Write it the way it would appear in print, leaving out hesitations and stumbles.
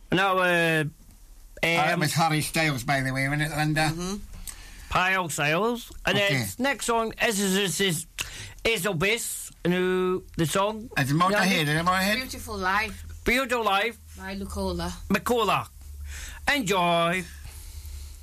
Now, That was Harry Styles, by the way, wasn't it, Linda? Pile Styles. And then next song is Bass, and the song. Is it Motorhead? Beautiful Life Beautiful Life by Lucola. McCulloch. Enjoy.